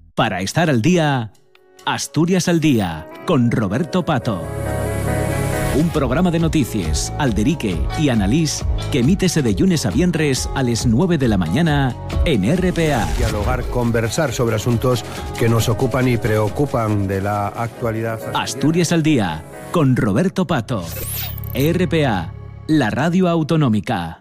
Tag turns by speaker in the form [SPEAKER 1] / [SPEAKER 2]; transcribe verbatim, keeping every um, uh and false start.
[SPEAKER 1] Para estar al día, Asturias al Día, con Roberto Pato. Un programa de noticias, alderique y analís que emítese de lunes a viernes a las nueve de la mañana en R P A.
[SPEAKER 2] Dialogar, conversar sobre asuntos que nos ocupan y preocupan de la actualidad. Asturiana.
[SPEAKER 1] Asturias al Día, con Roberto Pato. R P A, la radio autonómica.